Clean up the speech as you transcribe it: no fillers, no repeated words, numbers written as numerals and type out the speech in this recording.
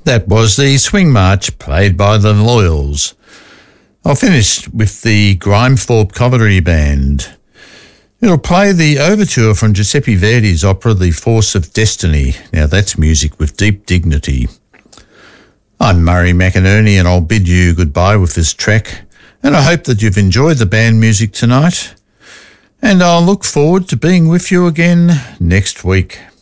That was the Swing March played by the Loyals. I'll finish with the Grimethorpe Cavalry Band. It'll play the overture from Giuseppe Verdi's opera The Force of Destiny. Now that's music with deep dignity. I'm Murray McInerney and I'll bid you goodbye with this track, and I hope that you've enjoyed the band music tonight, and I'll look forward to being with you again next week.